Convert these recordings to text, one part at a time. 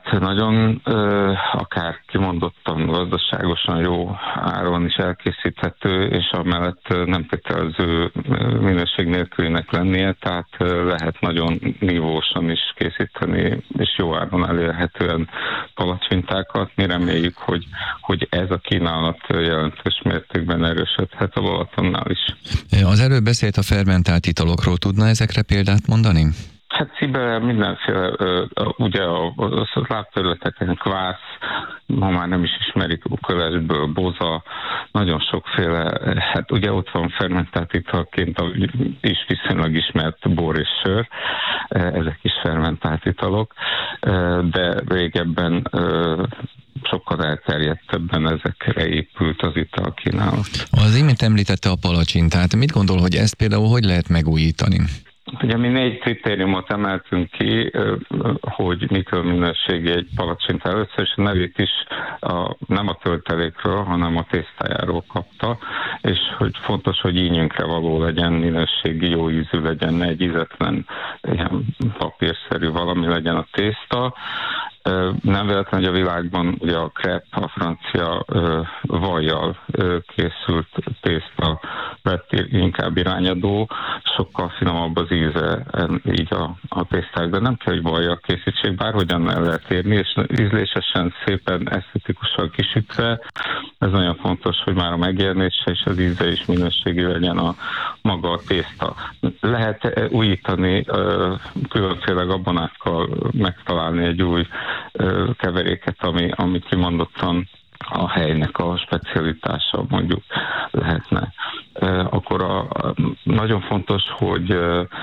nagyon akár kimondottan gazdaságosan jó áron is elkészíthető, és amellett nem kötelező minőség nélkülinek lennie, tehát lehet nagyon nívósan is készíteni, és jó áron elérhetően palacsintákat. Mi reméljük, hogy ez a kínálat jelentős mértékben erősödhet a Balatonnál is. Az előbb beszélt a fermentált italokról, tudna ezekre példát mondani? Hát Cibele mindenféle, ugye a lábterületeken kvász, ma már nem is ismerik, Kölesből, Boza, nagyon sokféle, hát ugye ott van fermentált italként is viszonylag ismert bor és sör, ezek is fermentált italok, de régebben sokkal elterjedtebben ezekre épült az italkínálat. Az imént említette a palacsintát. Mit gondol, hogy ezt például hogy lehet megújítani? Ugye mi 4 kritériumot emeltünk ki, hogy mitől minőségi egy palacsinta. Először is a nevét is nem a töltelékről, hanem a tésztájáról kapta, és hogy fontos, hogy ínyünkre való legyen, minőségi, jó ízű legyen, ne egy ízetlen, ilyen papírszerű valami legyen a tészta. Nem véletlen, hogy a világban ugye a crepe, a francia vajjal készült tészta lett inkább irányadó, sokkal finomabb az íze így a tészták, de nem kell, hogy vajjal készítsék, bárhogyan el lehet érni, és ízlésesen, szépen, esztetikusan kisütve. Ez nagyon fontos, hogy már a megjelenése és az íze is minőségi legyen a maga a tészta. Lehet újítani, különféle gabonákkal megtalálni egy új keveréket, ami kimondottan a helynek a specialitása mondjuk lehetne. Akkor nagyon fontos, hogy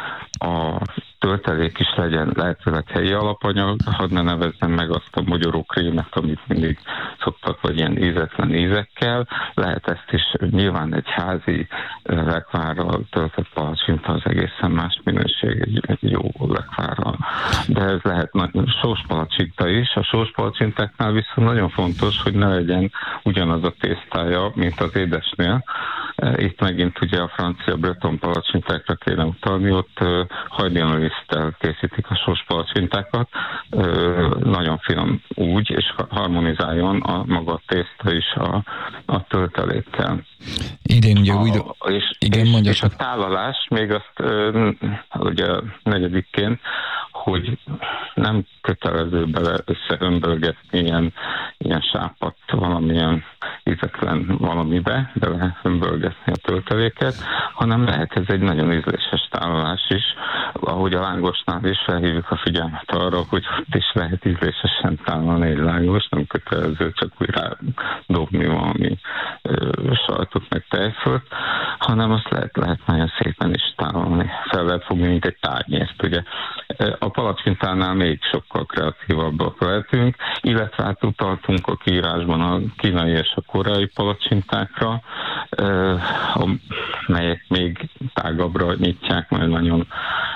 a töltelék is legyen lehetőleg helyi alapanyag, hadd ne nevezzem meg azt a mogyorókrémet, amit mindig szoktak, vagy ilyen ízetlen ízekkel. Lehet ezt is nyilván egy házi lekvárral töltött palacsinta, az egészen más minőség, egy jó lekvárral. De ez lehet sós palacsinta is. A sós palacsintáknál viszont nagyon fontos, hogy ne legyen ugyanaz a tésztája, mint az édesnél. Itt megint ugye a francia breton palacsintákra kéne utalni, ott hajdinoliszttel készítik a sós palacsintákat, nagyon finom úgy, és harmonizáljon a maga tészta is a töltelékkel. Idén ugye és a tálalás, még azt ugye negyedik hogy nem kötelező bele összeömbölgetni ilyen sápat valamilyen ízetlen valamibe, de lehet ömbölgetni a tölteléket, hanem lehet ez egy nagyon ízléses tálalás is, ahogy a lángosnál is felhívjuk a figyelmet arra, hogy ott is lehet ízlésesen tálalni egy lángos, nem kötelező csak úgy rádobni valami sajtot meg tejfölt, hanem azt lehet nagyon szépen is tálalni. Fel lehet fogni, mint egy tárgyért, ugye. A palacsintánál még sokkal kreatívabbak lehetünk, illetve hát utaltunk a kiírásban a kínai és a koreai palacsintákra, melyek még tágabbra nyitják, majd nagyon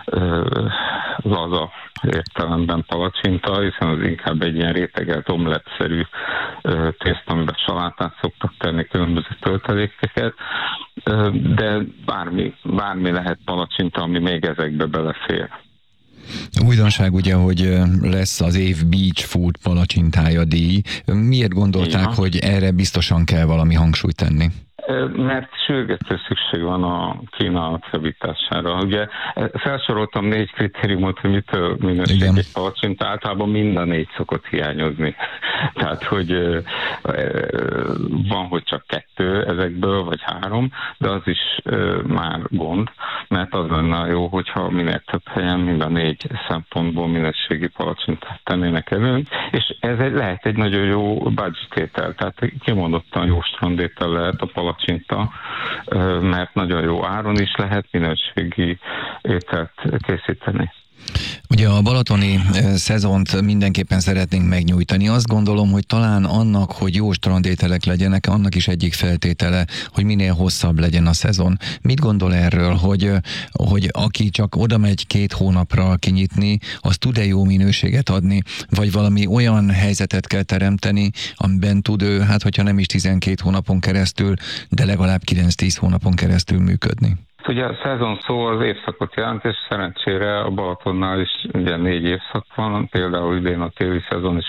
laza értelemben palacsinta, hiszen az inkább egy ilyen rétegelt omlettszerű tészta, amiben salátát szoktak tenni, különböző töltelékeket, de bármi lehet palacsinta, ami még ezekbe belefér. Újdonság ugye, hogy lesz az év Beach Food palacsintája díj. Miért gondolták, hogy erre biztosan kell valami hangsúlyt tenni? Mert sürgető szükség van a kínálat javítására. Ugye felsoroltam 4 kritériumot, hogy mitől minőség egy palacsinta, általában mind a 4 szokott hiányozni. Tehát, hogy van, hogy csak 2 ezekből, vagy 3, de az is már gond, mert az lenne jó, hogyha minél több helyen mind a 4 szempontból minőségi palacsintát tennének elő, és ez lehet egy nagyon jó budgetétel, tehát kimondottan jó strandétel lehet a palacsinta, mert nagyon jó áron is lehet minőségi ételt készíteni. Ugye a balatoni szezont mindenképpen szeretnénk megnyújtani. Azt gondolom, hogy talán annak, hogy jó strandételek legyenek, annak is egyik feltétele, hogy minél hosszabb legyen a szezon. Mit gondol erről, hogy aki csak oda megy 2 hónapra kinyitni, az tud-e jó minőséget adni, vagy valami olyan helyzetet kell teremteni, amiben tud ő, hát hogyha nem is 12 hónapon keresztül, de legalább 9-10 hónapon keresztül működni? Ugye a szezon szó az évszakot jelent, és szerencsére a Balatonnál is ugye 4 évszak van, például idén a téli szezon is